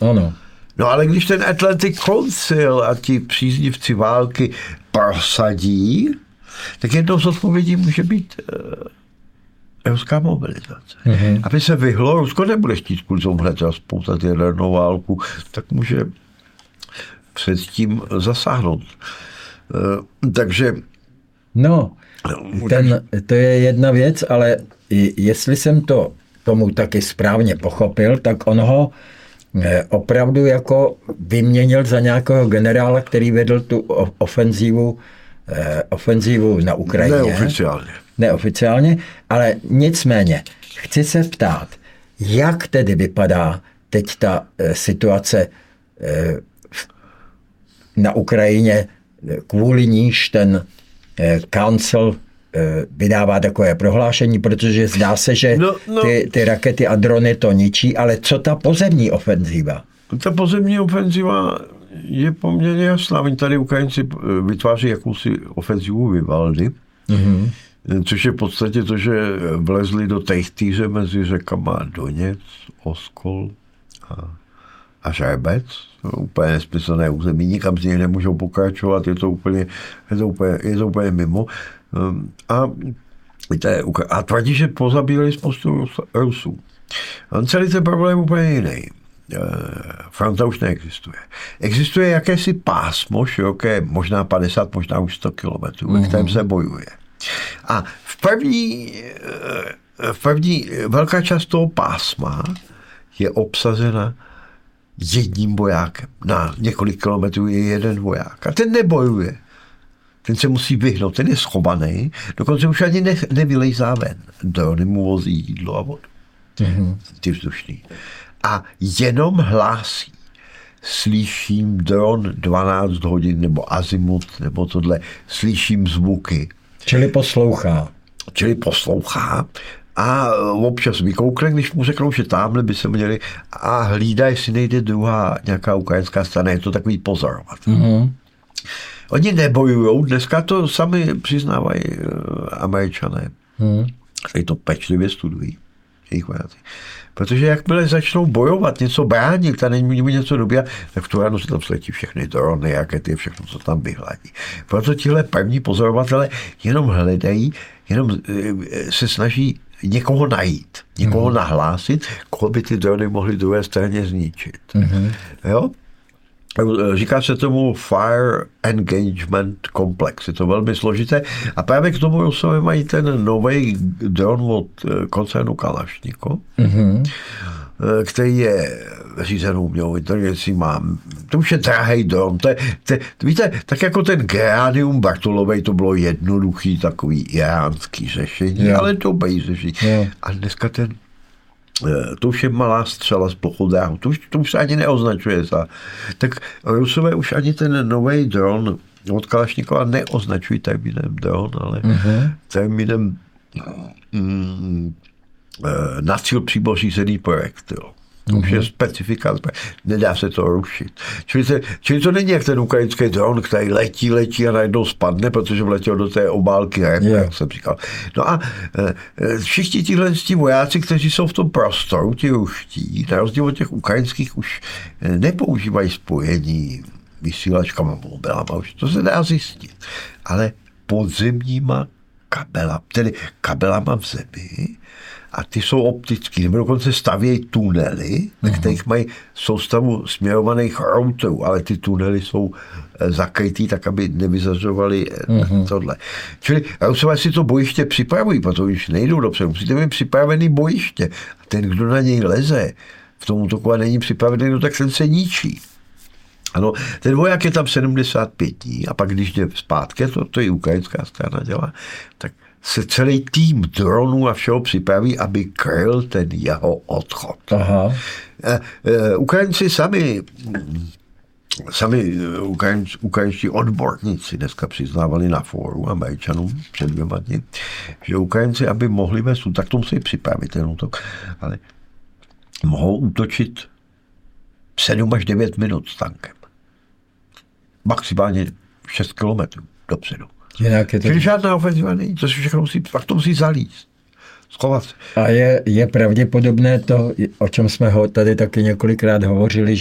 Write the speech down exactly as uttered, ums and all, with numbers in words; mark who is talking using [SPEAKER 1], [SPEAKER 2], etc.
[SPEAKER 1] Ano.
[SPEAKER 2] No ale když ten Atlantic Council a ti příznivci války prosadí, tak jednou z odpovědí může být uh, ruská mobilizace. Mm-hmm. Aby se vyhlo, Rusko nebude chtít způsobem hned rozpoutat jadernou válku, tak může předtím zasáhnout. Uh, takže...
[SPEAKER 1] No, ten, to je jedna věc, ale jestli jsem to tomu taky správně pochopil, tak on ho opravdu jako vyměnil za nějakého generála, který vedl tu ofenzívu, ofenzívu na Ukrajině.
[SPEAKER 2] Neoficiálně.
[SPEAKER 1] Neoficiálně, ale nicméně chci se ptát, jak tedy vypadá teď ta situace na Ukrajině, kvůli níž ten council vydává takové prohlášení, protože zdá se, že no, no. Ty, ty rakety a drony to ničí, ale co ta pozemní ofenzíva?
[SPEAKER 2] Ta pozemní ofenzíva je poměrně jasná. Oni tady Ukrajinci vytváří jakousi ofenzívu Vivaldi, mm-hmm. což je v podstatě to, že vlezli do Tejchtýře mezi řekama Doněc, Oskol a, a Žerbec. Úplně nesmyslné území, nikam z něj nemůžou pokračovat, je to úplně, je to úplně, je to úplně mimo. A, víte, a tvrdí, že pozabíjeli spoustu Rusů. A celý ten problém je úplně jiný. Fronta už neexistuje. Existuje jakési pásmo, široké možná padesát, možná už sto kilometrů, mm-hmm. ve kterém se bojuje. A v první, v první velká část toho pásma je obsazena jedním vojákem. Na několik kilometrů je jeden voják. A ten nebojuje. Ten se musí vyhnout, ten je schovaný, dokonce už ani ne, nevylejzá ven. Drony mu vozí jídlo a vodu. Mm-hmm. Ty vzdušný. A jenom hlásí. Slyším dron dvanáct hodin, nebo azimut, nebo tohle. Slyším zvuky.
[SPEAKER 1] Čili poslouchá.
[SPEAKER 2] Čili poslouchá. A občas vykoukne, když mu řeknou, že tamhle by se měli a hlídá, jestli nejde druhá nějaká ukrajinská strana. Je to takový pozorovat. Mm-hmm. Oni nebojujou, dneska to sami přiznávají Američané. Hmm. Tady to pečlivě studují. Jejich vojáci. Protože jakmile začnou bojovat, něco bránit a není mu něco době, tak v tu ránu se tam sletí všechny drony, rakety, všechno, co tam vyhladí. Proto tihle první pozorovatele jenom hledají, jenom se snaží někoho najít, někoho hmm. nahlásit, koho by ty drony mohly druhé straně zničit. Hmm. Jo? Říká se tomu Fire Engagement Complex. Je to velmi složité. A právě k tomu Rusové mají ten nový dron od koncernu Kalašnikov, mm-hmm. který je řízenou umělou inteligencí. Má, to už je drahý dron. To je, to, víte, tak jako ten Gradium Bartolovej, to bylo jednoduchý takový iránský řešení, yeah. ale dobrý řešení. Yeah. A dneska ten to už je malá střela z plochodráhu, to už, to už se ani neoznačuje za. Tak Rusové už ani ten nový dron od Kalašnikova neoznačují termínem dron, ale mm-hmm. termínem mm, na cíl přímo řízený projekt. Jo. To už mm-hmm. je specifikát, nedá se to rušit. Čili, se, čili to není jak ten ukrajinský dron, který letí, letí a najednou spadne, protože vletěl do té obálky rep, yeah. jak jsem říkal. No a e, všichni tihle vojáci, kteří jsou v tom prostoru, ti ruští, na rozdíl od těch ukrajinských, už nepoužívají spojení vysílačkama, mobilama, už to se dá zjistit. Ale podzemníma kabelama, tedy kabelama v zemi, a ty jsou optický, nebo dokonce stavějí tunely, na kterých mají soustavu směrovaných routerů, ale ty tunely jsou zakrytý tak, aby nevyzařovali uh-huh. tohle. Čili Rusové si to bojiště připravují, protože už nejdou dopředu. Musíte mít připravený bojiště. A ten, kdo na něj leze, v tom útoku a není připravený, no tak ten se ničí. Ano, ten voják je tam sedmdesát pět dní a pak když jde zpátky, to, to i ukrajinská strana dělá, tak se celý tým dronů a všeho připraví, aby kryl ten jeho odchod. Aha. Ukrajinci sami, sami Ukrajinci, ukrajinští odborníci dneska přiznávali na fóru Američanům před dvěma dny, že Ukrajinci, aby mohli vést, tak to musí připravit ten útok, ale mohou útočit sedm až devět minut s tankem. Maximálně šest kilometrů dopředu. Jinak je to... Čili žádná ofenziva není, to si všechno musí, pak to musí zalíst, schovat se.
[SPEAKER 1] A je, je pravděpodobné to, o čem jsme ho tady taky několikrát hovořili,